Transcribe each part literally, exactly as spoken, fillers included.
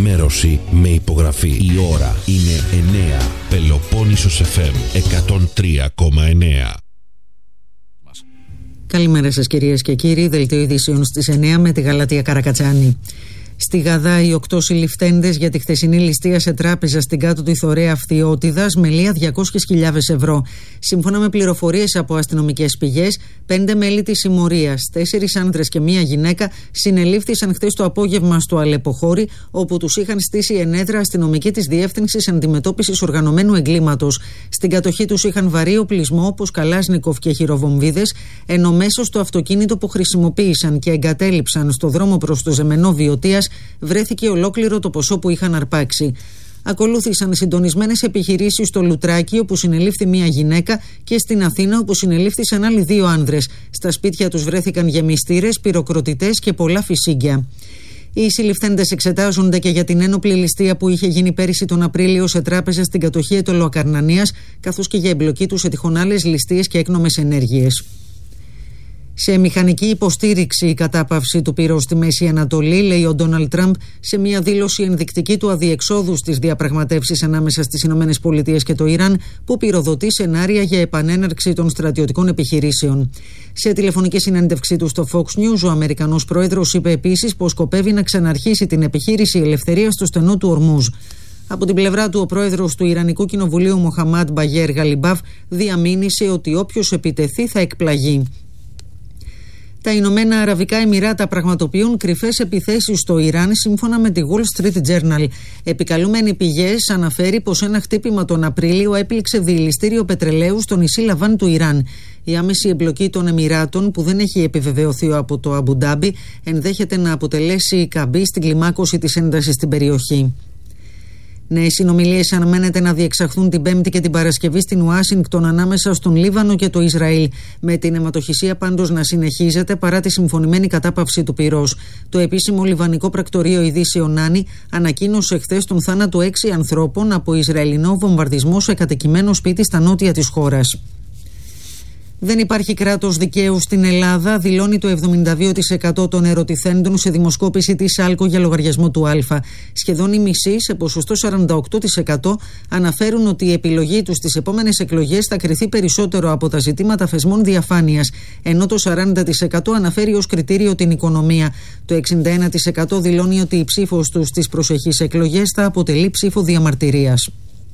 Ενημέρωση με υπογραφή. Η ώρα είναι εννέα. Πελοπόννησος εφ εμ εκατόν τρία κόμμα εννέα. Καλημέρα σας κυρίες και κύριοι. Δελτίο ειδήσεων στις εννέα με τη Γαλατεία Καρακατσάνη. Στη Γαδά, οι οκτώ συλληφθέντες για τη χθεσινή ληστεία σε τράπεζα στην κάτω τη Θωρέα Αυθιώτιδας με λία διακόσιες χιλιάδες ευρώ. Σύμφωνα με πληροφορίες από αστυνομικές πηγές, πέντε μέλη της συμμορίας, τέσσερις άνδρες και μία γυναίκα, συνελήφθησαν χθες το απόγευμα στο Αλεποχώρι, όπου τους είχαν στήσει ενέδρα αστυνομικοί της Διεύθυνσης Αντιμετώπισης Οργανωμένου Εγκλήματος. Στην κατοχή τους είχαν βαρύ οπλισμό όπως καλάσνικοφ και χειροβομβίδες, ενώ μέσα στο αυτοκίνητο που χρησιμοποίησαν και εγκατέλειψαν στο δρόμο προς το Ζεμενό Βιωτίας βρέθηκε ολόκληρο το ποσό που είχαν αρπάξει. Ακολούθησαν συντονισμένες επιχειρήσεις στο Λουτράκι, όπου συνελήφθη μία γυναίκα, και στην Αθήνα, όπου συνελήφθησαν άλλοι δύο άνδρες. Στα σπίτια τους βρέθηκαν γεμιστήρες, πυροκροτητές και πολλά φυσίγγια. Οι συλληφθέντες εξετάζονται και για την ένοπλη ληστεία που είχε γίνει πέρυσι τον Απρίλιο σε τράπεζα στην κατοχή Αιτωλοακαρνανίας, καθώς και για εμπλοκή τους σε τυχόν άλλες ληστείες και έκνομες ενέργειες. Σε μηχανική υποστήριξη η κατάπαυση του πυρός στη Μέση Ανατολή, λέει ο Ντόναλντ Τραμπ σε μια δήλωση ενδεικτική του αδιεξόδου στις διαπραγματεύσεις ανάμεσα στις Ηνωμένες Πολιτείες και το Ιράν, που πυροδοτεί σενάρια για επανέναρξη των στρατιωτικών επιχειρήσεων. Σε τηλεφωνική συνέντευξή του στο Fox News, ο Αμερικανός πρόεδρος είπε επίσης πως σκοπεύει να ξαναρχίσει την επιχείρηση ελευθερίας στο στενό του Ορμούζ. Από την πλευρά του, ο πρόεδρος του Ιρανικού Κοινοβουλίου, Μοχαμάντ Μπαγέρ Γαλιμπάφ, διαμήνυσε ότι όποιος επιτεθεί θα εκπλαγεί. Τα Ηνωμένα Αραβικά Εμιράτα πραγματοποιούν κρυφές επιθέσεις στο Ιράν, σύμφωνα με τη Wall Street Journal. Επικαλούμενοι πηγές αναφέρει πως ένα χτύπημα τον Απρίλιο έπληξε διελιστήριο πετρελαίου στο νησί Λαβάν του Ιράν. Η άμεση εμπλοκή των Εμιράτων, που δεν έχει επιβεβαιωθεί από το Αμπουντάμπι, ενδέχεται να αποτελέσει καμπή στην κλιμάκωση της έντασης στην περιοχή. Νέες συνομιλίες αναμένεται να διεξαχθούν την Πέμπτη και την Παρασκευή στην Ουάσιγκτον ανάμεσα στον Λίβανο και το Ισραήλ, με την αιματοχυσία πάντως να συνεχίζεται παρά τη συμφωνημένη κατάπαυση του πυρός. Το επίσημο λιβανικό πρακτορείο ειδήσεων Άνι ανακοίνωσε χθες τον θάνατο έξι ανθρώπων από Ισραηλινό βομβαρδισμό σε κατοικημένο σπίτι στα νότια της χώρας. Δεν υπάρχει κράτος δικαίου στην Ελλάδα, δηλώνει το εβδομήντα δύο τοις εκατό των ερωτηθέντων σε δημοσκόπηση της Άλκο για λογαριασμό του Α. Σχεδόν οι μισοί, σε ποσοστό σαράντα οκτώ τοις εκατό, αναφέρουν ότι η επιλογή τους στις επόμενες εκλογές θα κριθεί περισσότερο από τα ζητήματα θεσμών διαφάνειας, ενώ το σαράντα τοις εκατό αναφέρει ως κριτήριο την οικονομία. Το εξήντα ένα τοις εκατό δηλώνει ότι η ψήφος τους στις προσεχείς εκλογές θα αποτελεί ψήφο διαμαρτυρίας.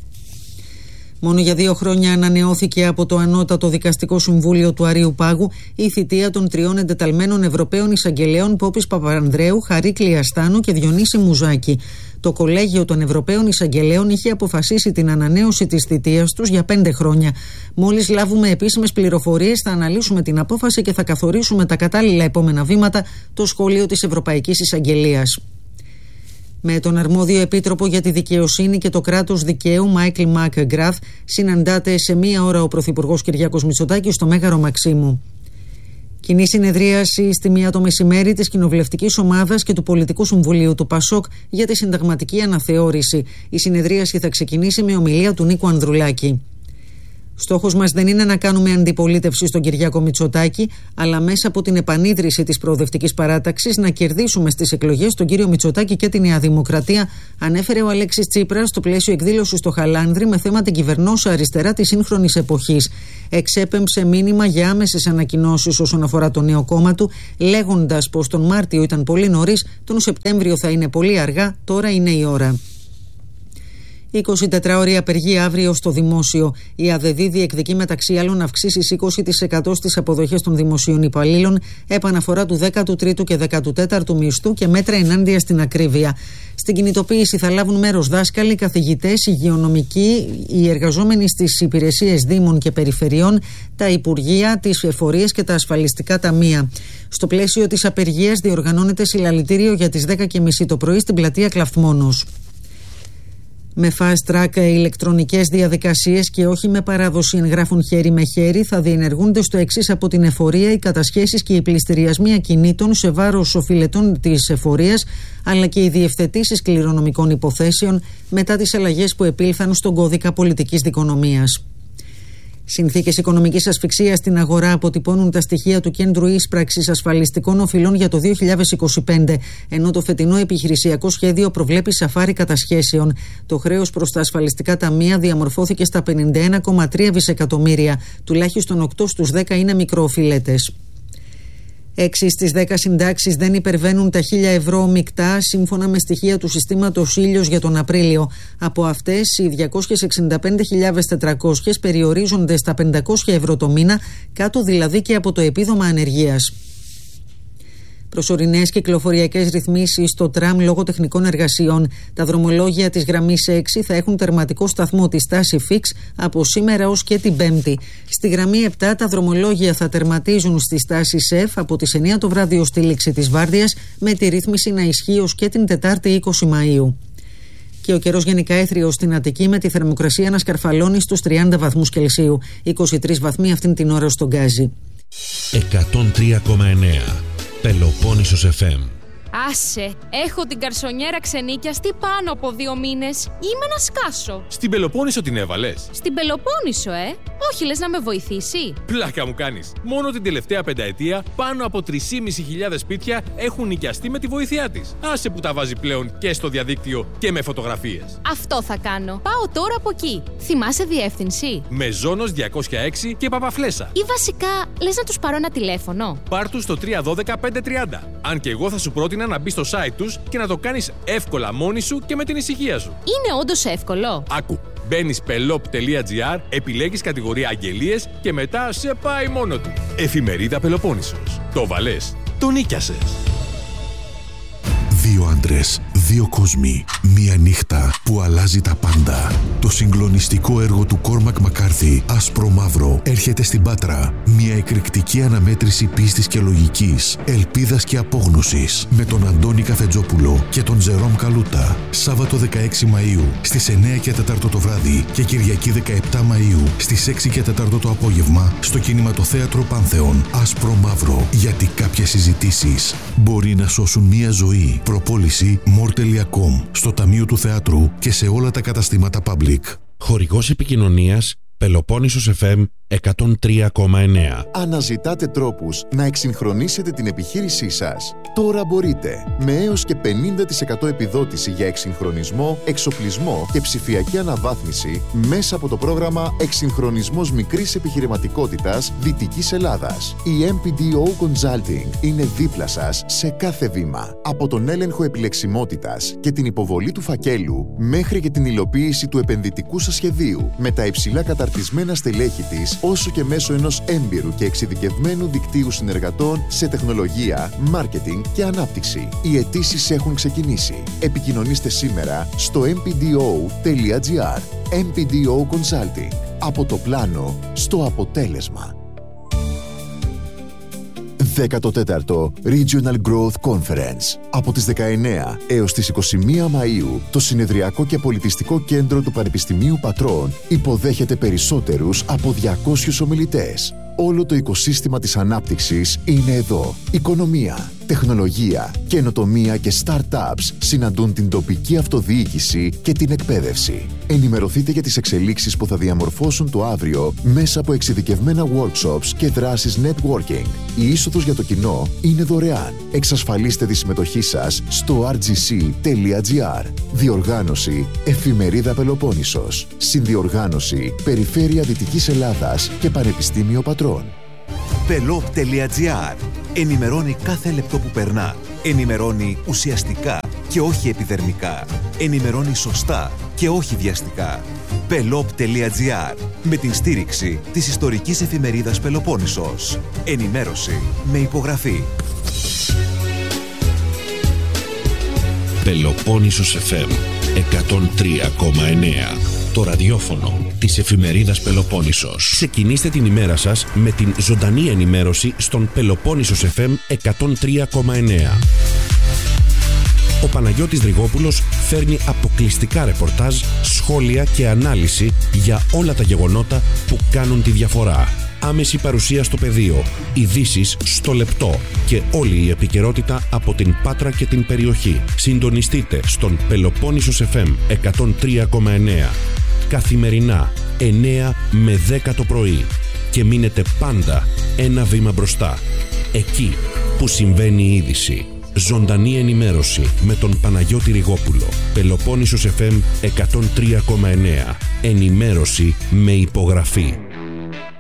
Μόνο για δύο χρόνια ανανεώθηκε από το Ανώτατο Δικαστικό Συμβούλιο του Αρείου Πάγου η θητεία των τριών εντεταλμένων Ευρωπαίων Εισαγγελέων Πόπης Παπανδρέου, Χαρίκλη Αστάνου και Διονύση Μουζάκη. Το Κολέγιο των Ευρωπαίων Εισαγγελέων είχε αποφασίσει την ανανέωση της θητείας τους για πέντε χρόνια. Μόλις λάβουμε επίσημες πληροφορίες, θα αναλύσουμε την απόφαση και θα καθορίσουμε τα κατάλληλα επόμενα βήματα, το σχόλιο της Ευρωπαϊκής Εισαγγελίας. Με τον αρμόδιο επίτροπο για τη δικαιοσύνη και το κράτος δικαίου, Μάικλ Μακγκράθ, συναντάται σε μία ώρα ο Πρωθυπουργός Κυριάκος Μητσοτάκης στο Μέγαρο Μαξίμου. Κοινή συνεδρίαση στη μία το μεσημέρι της Κοινοβουλευτικής Ομάδας και του Πολιτικού Συμβουλίου του ΠΑΣΟΚ για τη συνταγματική αναθεώρηση. Η συνεδρίαση θα ξεκινήσει με ομιλία του Νίκου Ανδρουλάκη. Στόχος μας δεν είναι να κάνουμε αντιπολίτευση στον Κυριάκο Μητσοτάκη, αλλά μέσα από την επανίδρυση της προοδευτικής παράταξης να κερδίσουμε στις εκλογές τον κύριο Μητσοτάκη και τη Νέα Δημοκρατία, ανέφερε ο Αλέξης Τσίπρας στο πλαίσιο εκδήλωσης στο Χαλάνδρι με θέμα την κυβερνώσα αριστερά της σύγχρονης εποχής. Εξέπεμψε μήνυμα για άμεσες ανακοινώσεις όσον αφορά το νέο κόμμα του, λέγοντας πως τον Μάρτιο ήταν πολύ νωρίς, τον Σεπτέμβριο θα είναι πολύ αργά, τώρα είναι η ώρα. εικοσιτετράωρη απεργία αύριο στο δημόσιο. Η ΑΔΔ διεκδικεί μεταξύ άλλων αυξήσεις είκοσι τοις εκατό στις αποδοχές των δημοσίων υπαλλήλων, επαναφορά του δέκατου τρίτου και δέκατου τέταρτου μισθού και μέτρα ενάντια στην ακρίβεια. Στην κινητοποίηση θα λάβουν μέρος δάσκαλοι, καθηγητές, υγειονομικοί, οι εργαζόμενοι στις υπηρεσίες δήμων και περιφερειών, τα υπουργεία, τις εφορίες και τα ασφαλιστικά ταμεία. Στο πλαίσιο της απεργίας διοργανώνεται συλλαλητήριο για τις δέκα και μισή το πρωί στην πλατεία Κλαφμόνος. Με fast track ηλεκτρονικές διαδικασίες και όχι με παράδοση εγγράφων χέρι με χέρι θα διενεργούνται στο εξής από την εφορία οι κατασχέσεις και οι πληστηριασμοί ακινήτων σε βάρος οφειλετών της εφορίας, αλλά και οι διευθετήσεις κληρονομικών υποθέσεων μετά τις αλλαγές που επήλθαν στον κώδικα πολιτικής δικονομίας. Συνθήκες οικονομικής ασφυξίας στην αγορά αποτυπώνουν τα στοιχεία του Κέντρου Ίσπραξης Ασφαλιστικών Οφειλών για το δύο χιλιάδες είκοσι πέντε, ενώ το φετινό επιχειρησιακό σχέδιο προβλέπει σαφάρι κατασχέσεων. Το χρέος προς τα ασφαλιστικά ταμεία διαμορφώθηκε στα πενήντα ένα κόμμα τρία δισεκατομμύρια, τουλάχιστον οκτώ στους δέκα είναι μικροοφιλέτες. έξι στις δέκα συντάξεις δεν υπερβαίνουν τα χίλια ευρώ μεικτά, σύμφωνα με στοιχεία του συστήματος Ήλιος για τον Απρίλιο. Από αυτές, οι διακόσιες εξήντα πέντε χιλιάδες τετρακόσιες περιορίζονται στα πεντακόσια ευρώ το μήνα, κάτω δηλαδή και από το επίδομα ανεργίας. Προσωρινές κυκλοφοριακές ρυθμίσεις στο τραμ λόγω τεχνικών εργασιών. Τα δρομολόγια της γραμμής έξι θα έχουν τερματικό σταθμό τη στάση Φίξ από σήμερα ως και την Πέμπτη. Στη γραμμή επτά τα δρομολόγια θα τερματίζουν στη στάση ΣΕΦ από τις εννιά το βράδυ ως τη λήξη της βάρδιας, με τη ρύθμιση να ισχύει ως και την Τετάρτη είκοσι Μαΐου. Και ο καιρός γενικά έθριος στην Αττική, με τη θερμοκρασία να σκαρφαλώνει στους τριάντα βαθμούς Κελσίου. είκοσι τρεις βαθμοί αυτήν την ώρα στον Γκάζι. εκατόν τρία κόμμα εννέα Πελοπόννησος εφ εμ. Άσε, έχω την καρσονιέρα ξενίκιαστη πάνω από δύο μήνες. Είμαι να σκάσω. Στην Πελοπόννησο την έβαλες? Στην Πελοπόννησο, ε. Όχι, λες να με βοηθήσει? Πλάκα μου κάνεις. Μόνο την τελευταία πενταετία πάνω από τρεις και μισή χιλιάδες σπίτια έχουν νοικιαστεί με τη βοήθειά της. Άσε που τα βάζει πλέον και στο διαδίκτυο και με φωτογραφίες. Αυτό θα κάνω. Πάω τώρα από εκεί. Θυμάσαι διεύθυνση? Μεζόνος διακόσια έξι και Παπαφλέσσα. Ή βασικά, λες να τους πάρω ένα τηλέφωνο? Πάρ' τους στο τρία ένα δύο πέντε τριάντα. Αν και εγώ θα σου πρότεινα να μπει στο site τους και να το κάνεις εύκολα μόνη σου και με την ησυχία σου. Είναι όντως εύκολο? Άκου. Μπαίνεις πελόπ τελεία τζι άρ, επιλέγεις κατηγορία αγγελίες και μετά σε πάει μόνο του. Εφημερίδα Πελοπόννησος. Το βαλές. Το νίκιασες. Δύο άντρες, δύο κόσμοι, μία νύχτα που αλλάζει τα πάντα. Το συγκλονιστικό έργο του Κόρμακ Μακάρθι, Άσπρο Μαύρο, έρχεται στην Πάτρα. Μία εκρηκτική αναμέτρηση πίστης και λογικής, ελπίδας και απόγνωσης, με τον Αντώνη Καφετζόπουλο και τον Τζερόμ Καλούτα. Σάββατο δεκαέξι Μαΐου στις εννιά και τέσσερα το βράδυ και Κυριακή δεκαεπτά Μαΐου στις έξι και τέσσερα το απόγευμα στο Κινηματοθέατρο Πάνθεον. Άσπρο Μαύρο, γιατί κάποιες συζητήσεις μπορεί να σώσουν μία ζωή. Προπόληση more τελεία com, στο Ταμείο του Θεάτρου και σε όλα τα καταστήματα Public. Χορηγός επικοινωνίας Πελοπόννησος εφ εμ εκατόν τρία κόμμα εννέα. Αναζητάτε τρόπους να εξυγχρονίσετε την επιχείρησή σας? Τώρα μπορείτε. Με έως και πενήντα τοις εκατό επιδότηση για εξυγχρονισμό, εξοπλισμό και ψηφιακή αναβάθμιση μέσα από το πρόγραμμα Εξυγχρονισμός Μικρής Επιχειρηματικότητας Δυτικής Ελλάδας. Η εμ πι ντι ο Consulting είναι δίπλα σας σε κάθε βήμα. Από τον έλεγχο επιλεξιμότητας και την υποβολή του φακέλου μέχρι και την υλοποίηση του επενδυτικού σας σχεδίου, με τα υψηλά καταρτισμένα στελέχη της, όσο και μέσω ενός έμπειρου και εξειδικευμένου δικτύου συνεργατών σε τεχνολογία, μάρκετινγκ και ανάπτυξη. Οι αιτήσεις έχουν ξεκινήσει. Επικοινωνήστε σήμερα στο εμ πι ντι ο τελεία τζι άρ. εμ πι ντι ο Consulting. Από το πλάνο στο αποτέλεσμα. δέκατο τέταρτο Regional Growth Conference. Από τις δεκαεννέα έως τις είκοσι μία Μαΐου, το Συνεδριακό και Πολιτιστικό Κέντρο του Πανεπιστημίου Πατρών υποδέχεται περισσότερους από διακόσιους ομιλητές. Όλο το οικοσύστημα της ανάπτυξης είναι εδώ. Οικονομία, τεχνολογία, καινοτομία και startups συναντούν την τοπική αυτοδιοίκηση και την εκπαίδευση. Ενημερωθείτε για τις εξελίξεις που θα διαμορφώσουν το αύριο μέσα από εξειδικευμένα workshops και δράσεις networking. Η είσοδος για το κοινό είναι δωρεάν. Εξασφαλίστε τη συμμετοχή σας στο αρ τζι σι τελεία τζι άρ. Διοργάνωση Εφημερίδα Πελοπόννησος. Συνδιοργάνωση Περιφέρεια Δυτικής Ελλάδας και Πανεπιστήμιο Πατρών. πελόπ τελεία τζι άρ. Ενημερώνει κάθε λεπτό που περνά. Ενημερώνει ουσιαστικά και όχι επιδερμικά. Ενημερώνει σωστά και όχι βιαστικά. πελόπ τελεία τζι άρ. Με την στήριξη της ιστορικής εφημερίδας Πελοπόννησος. Ενημέρωση με υπογραφή. Πελοπόννησος εφ εμ εκατόν τρία κόμμα εννέα. Το ραδιόφωνο της εφημερίδας Πελοπόννησος. Ξεκινήστε την ημέρα σας με την ζωντανή ενημέρωση στον Πελοπόννησος εφ εμ εκατόν τρία κόμμα εννέα. Ο Παναγιώτης Δρυγόπουλος φέρνει αποκλειστικά ρεπορτάζ, σχόλια και ανάλυση για όλα τα γεγονότα που κάνουν τη διαφορά. Άμεση παρουσία στο πεδίο, ειδήσεις στο λεπτό και όλη η επικαιρότητα από την Πάτρα και την περιοχή. Συντονιστείτε στον Πελοπόννησος εφ εμ εκατόν τρία κόμμα εννέα. Καθημερινά, εννιά με δέκα το πρωί και μείνετε πάντα ένα βήμα μπροστά. Εκεί που συμβαίνει η είδηση. Ζωντανή ενημέρωση με τον Παναγιώτη Ριγόπουλο. Πελοπόννησος εφ εμ εκατόν τρία κόμμα εννέα. Ενημέρωση με υπογραφή.